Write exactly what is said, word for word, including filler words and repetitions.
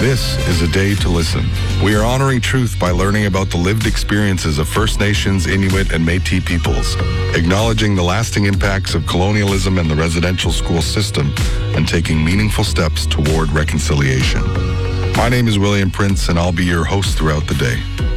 This is a day to listen. We are honoring truth by learning about the lived experiences of First Nations, Inuit, and Métis peoples, acknowledging the lasting impacts of colonialism and the residential school system, and taking meaningful steps toward reconciliation. My name is William Prince, and I'll be your host throughout the day.